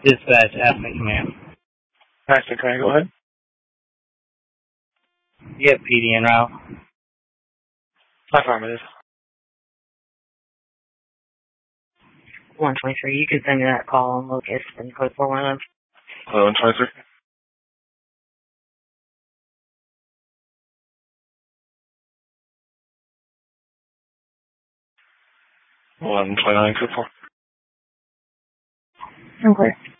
Dispatch, Aspen Command. Aspen, can I go ahead? Yep, PD en route. Affirmative. 123, you can send me that call on locus and code 411. 123. 1129, code 4. Okay.